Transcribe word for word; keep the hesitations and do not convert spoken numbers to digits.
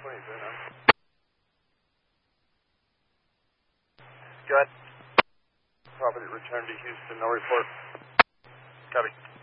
twenty-two now. Go ahead. Property returned to Houston, no report. Copy.